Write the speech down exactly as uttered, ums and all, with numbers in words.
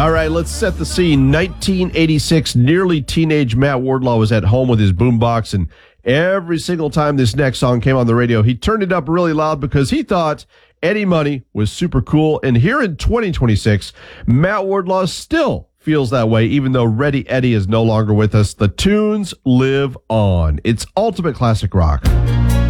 All right, let's set the scene. nineteen eighty-six, nearly teenage Matt Wardlaw was at home with his boombox, and every single time this next song came on the radio, he turned it up really loud because he thought Eddie Money was super cool. And here in twenty twenty-six, Matt Wardlaw still feels that way, even though Ready Eddie is no longer with us. The tunes live on. It's ultimate classic rock.